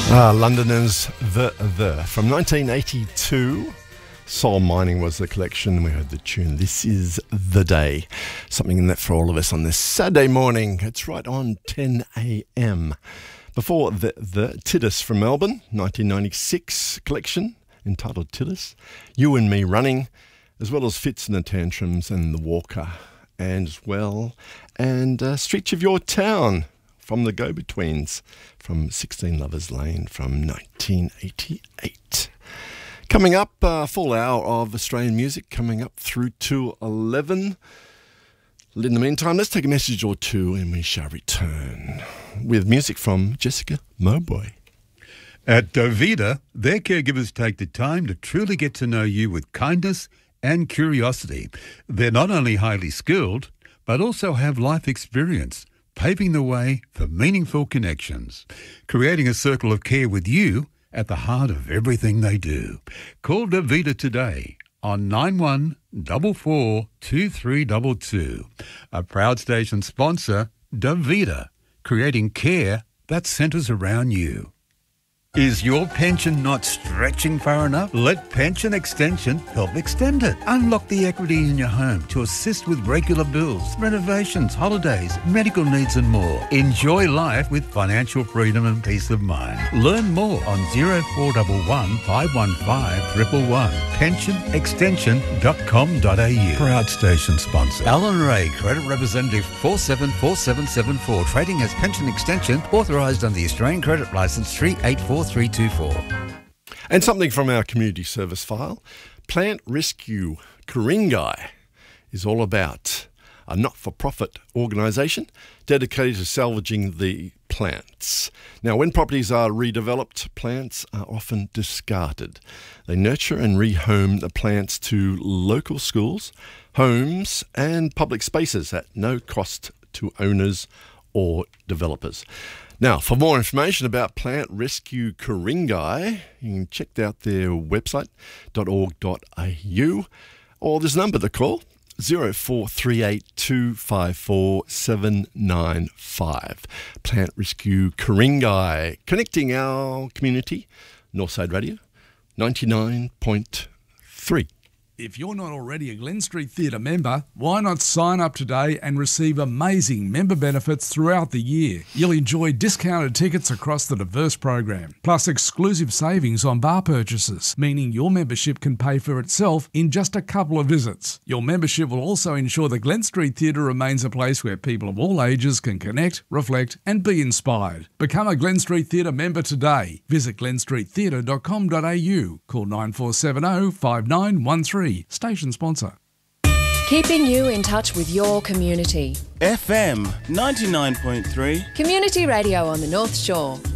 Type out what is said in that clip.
Londoners, The. From 1982, Soul Mining was the collection, and we heard the tune, This Is The Day. Something in that for all of us on this Saturday morning. It's right on 10 a.m. Before the Titus from Melbourne, 1996 collection, entitled Titus. You and Me Running, as well as Fits and the Tantrums and The Walker, and as well, and Streets of Your Town, from the Go-Betweens, from 16 Lovers Lane from 1988. Coming up, a full hour of Australian music coming up through to 11. In the meantime, let's take a message or two and we shall return with music from Jessica Mowboy. At Dovita, their caregivers take the time to truly get to know you with kindness and curiosity. They're not only highly skilled, but also have life experience, paving the way for meaningful connections, creating a circle of care with you at the heart of everything they do. Call Davita today on 91442322. A proud station sponsor, Davita, creating care that centres around you. Is your pension not stretching far enough? Let Pension Extension help extend it. Unlock the equity in your home to assist with regular bills, renovations, holidays, medical needs and more. Enjoy life with financial freedom and peace of mind. Learn more on 0411 515 111. pensionextension.com.au. Proud station sponsor. Alan Ray, Credit Representative 474774. Trading as Pension Extension, authorised under the Australian Credit Licence 384324. And something from our community service file. Plant Rescue Ku-ring-gai is all about a not-for-profit organisation dedicated to salvaging the plants. Now, when properties are redeveloped, plants are often discarded. They nurture and rehome the plants to local schools, homes and public spaces at no cost to owners or developers. Now, for more information about Plant Rescue Ku-ring-gai, you can check out their website, .org.au, or there's a number to call, 0438254795. Plant Rescue Ku-ring-gai, connecting our community, Northside Radio, 99.3. If you're not already a Glen Street Theatre member, why not sign up today and receive amazing member benefits throughout the year? You'll enjoy discounted tickets across the diverse program, plus exclusive savings on bar purchases, meaning your membership can pay for itself in just a couple of visits. Your membership will also ensure the Glen Street Theatre remains a place where people of all ages can connect, reflect and be inspired. Become a Glen Street Theatre member today. Visit glenstreettheatre.com.au. Call 9470 5913. Station sponsor. Keeping you in touch with your community. FM 99.3. Community radio on the North Shore.